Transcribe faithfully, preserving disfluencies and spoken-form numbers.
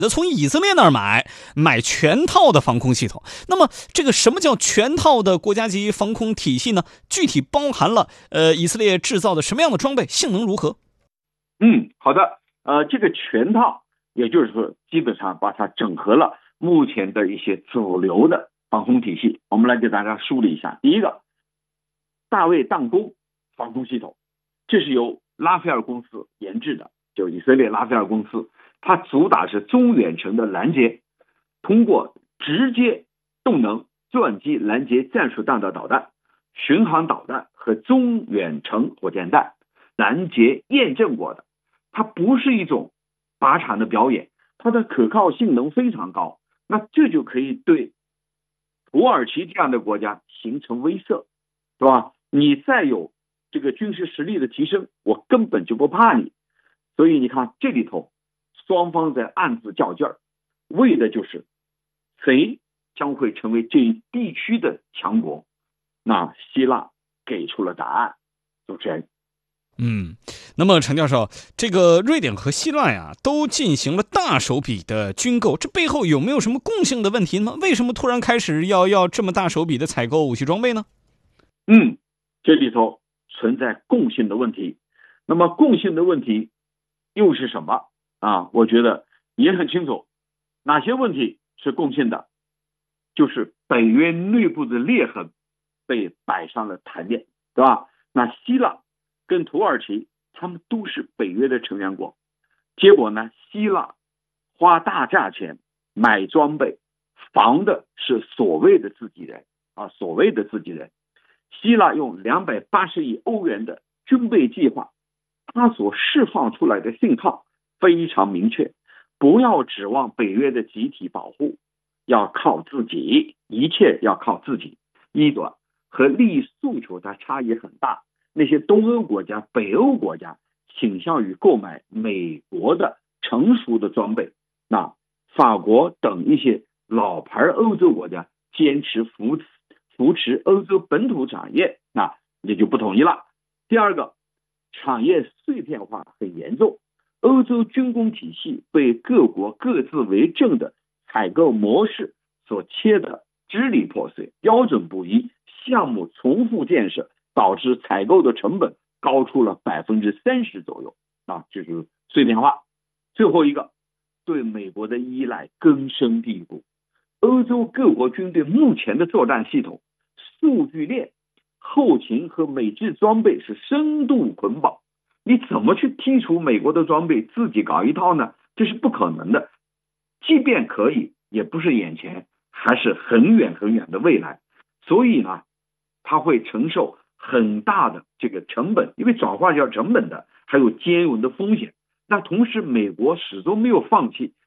从以色列那儿买买全套的防空系统。那么这个什么叫全套的国家级防空体系呢？具体包含了呃以色列制造的什么样的装备，性能如何？ 嗯，好的，呃，这个全套也就是说基本上把它整合了目前的一些主流的防空体系。我们来给大家梳理一下。第一个，大卫弹弓防空系统，这是由拉斐尔公司研制的，就以色列拉斐尔公司，它主打是中远程的拦截，通过直接动能钻击拦截战术弹道导弹、巡航导弹和中远程火箭弹拦截验证过的。它不是一种靶场的表演，它的可靠性能非常高，那这就可以对土耳其这样的国家形成威慑，是吧？你再有这个军事实力的提升，我根本就不怕你。所以你看这里头双方在暗自较劲儿，为的就是谁将会成为这一地区的强国。那希腊给出了答案。主持人， 嗯，那么陈教授，这个瑞典和希腊呀都进行了大手笔的军购，这背后有没有什么共性的问题呢？为什么突然开始要要这么大手笔的采购武器装备呢？ 嗯，这里头存在共性的问题。那么共性的问题又是什么啊？我觉得也很清楚，哪些问题是共性的，就是北约内部的裂痕被摆上了台面，对吧？那希腊跟土耳其他们都是北约的成员国，结果呢，希腊花大价钱买装备，防的是所谓的自己人啊，所谓的自己人。希腊用两百八十亿欧元的军备计划，它所释放出来的信号非常明确，不要指望北约的集体保护，要靠自己，一切要靠自己。一短和利益诉求它差异很大，那些东欧国家、北欧国家倾向于购买美国的成熟的装备，那法国等一些老牌欧洲国家坚持扶持扶持欧洲本土产业，那也就不统一了。第二个，产业碎片化很严重，欧洲军工体系被各国各自为政的采购模式所切得支离破碎，标准不一，项目重复建设，导致采购的成本高出了百分之三十左右啊，就是碎片化。最后一个，对美国的依赖根深蒂固，欧洲各国军队目前的作战系统、数据链、后勤和美制装备是深度捆绑，你怎么去剔除美国的装备自己搞一套呢？这是不可能的，即便可以也不是眼前，还是很远很远的未来。所以呢，它会承受很大的这个成本，因为转化要成本的，还有兼容的风险。那同时美国始终没有放弃